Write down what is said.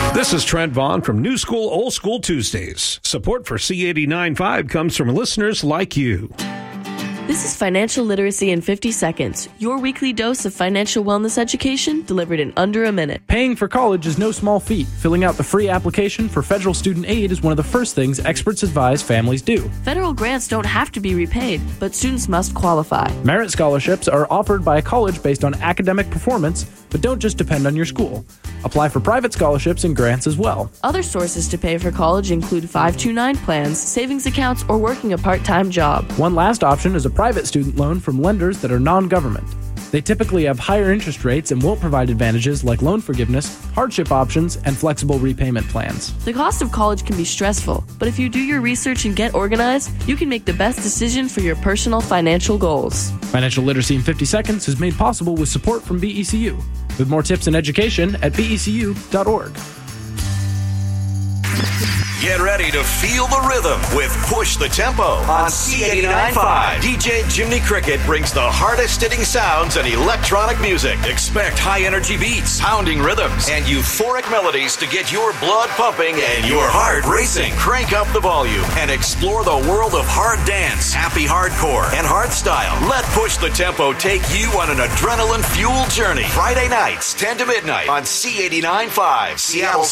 This is Trent Vaughn from New School, Old School Tuesdays. Support for C89.5 comes from listeners like you. This is Financial Literacy in 50 Seconds, your weekly dose of financial wellness education delivered in under a minute. Paying for college is no small feat. Filling out the free application for federal student aid is one of the first things experts advise families do. Federal grants don't have to be repaid, but students must qualify. Merit scholarships are offered by a college based on academic performance, but don't just depend on your school. Apply for private scholarships and grants as well. Other sources to pay for college include 529 plans, savings accounts, or working a part-time job. One last option is a private student loan from lenders that are non-government. They typically have higher interest rates and won't provide advantages like loan forgiveness, hardship options, and flexible repayment plans. The cost of college can be stressful, but if you do your research and get organized, you can make the best decision for your personal financial goals. Financial Literacy in 50 Seconds is made possible with support from BECU. With more tips and education at becu.org. Get ready to feel the rhythm with Push the Tempo on C89.5. DJ Jimmy Cricket brings the hardest hitting sounds and electronic music. Expect high energy beats, pounding rhythms, and euphoric melodies to get your blood pumping and your heart racing. Crank up the volume and explore the world of hard dance, happy hardcore, and hardstyle. Let Push the Tempo take you on an adrenaline fueled journey. Friday nights, 10 to midnight on C89.5, Seattle